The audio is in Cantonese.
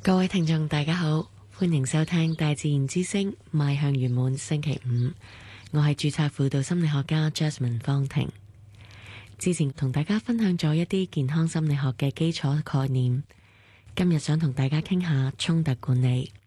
各位聽眾大家好，歡迎收聽大自然之聲邁向圓滿星期五，我係註冊輔導心理學家 Jasmine 方婷。之前同大家分享咗一啲健康心理學嘅基礎概念，今日想同大家傾下衝突管理。